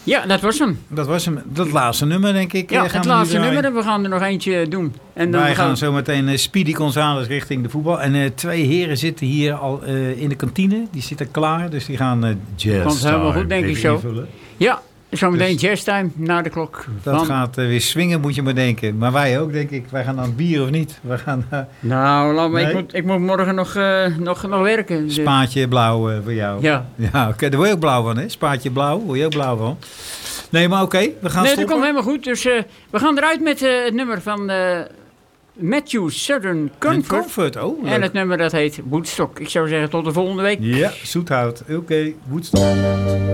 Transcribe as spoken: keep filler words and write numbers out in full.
Ja, dat was hem. Dat was hem. Dat laatste nummer, denk ik. Ja, gaan het we laatste nu nummer. En we gaan er nog eentje doen. En dan Wij gaan gaan zo meteen uh, Speedy Gonzales richting de voetbal. En uh, twee heren zitten hier al uh, in de kantine. Die zitten klaar. Dus die gaan uh, jazz Komt helemaal goed, denk ik zo. invullen. Ja, zometeen Dus, jazztime na de klok. Dat van... gaat uh, weer swingen, moet je maar denken. Maar wij ook, denk ik. Wij gaan aan het bier of niet? We gaan... Uh, nou, laat maar, nee? ik, moet, ik moet morgen nog, uh, nog, nog werken. Dus... Spaatje blauw uh, voor jou. Ja. Ja, oké. Okay. Daar word je ook blauw van, hè? Spaatje blauw. Word je ook blauw van. Nee, maar oké. Okay. We gaan nee, stoppen. dat komt helemaal goed. Dus uh, we gaan eruit met uh, het nummer van uh, Matthew Southern Comfort. Comfort, oh. Leuk. En het nummer dat heet Woodstock. Ik zou zeggen tot de volgende week. Ja, Zoethout. Oké, okay. Woodstock.